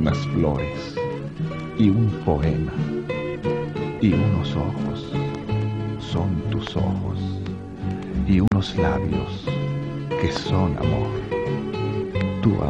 unas flores y un poema y unos ojos, son tus ojos, y unos labios que son amor, tu amor.